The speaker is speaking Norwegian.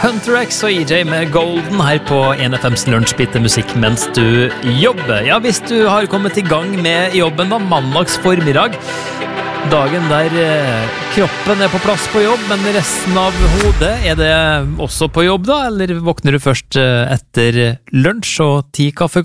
Hunter X og EJ med Golden her på 1FMs lunsjbitte musikk mens du jobber. Ja, hvis du har kommet i gang med jobben da, mandags formiddag, dagen der kroppen på plass på jobb, men resten av hodet, det også på jobb da? Eller våkner du først etter lunsj og 10 kaffe